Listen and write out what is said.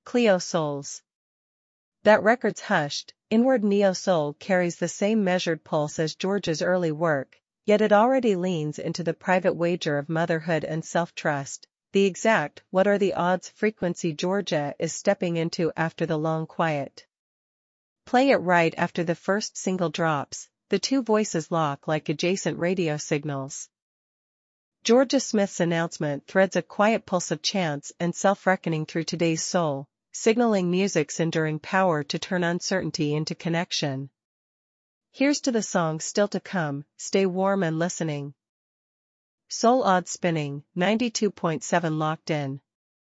Cleo Souls. That record's hushed, inward neo-soul carries the same measured pulse as Georgia's early work, yet it already leans into the private wager of motherhood and self-trust, the exact "what are the odds" frequency Georgia is stepping into after the long quiet. Play it right after the first single drops, the two voices lock like adjacent radio signals. Georgia Smith's announcement threads a quiet pulse of chance and self-reckoning through today's soul, signaling music's enduring power to turn uncertainty into connection. Here's to the songs still to come, stay warm and listening. Soul Odd Spinning, 92.7 locked in.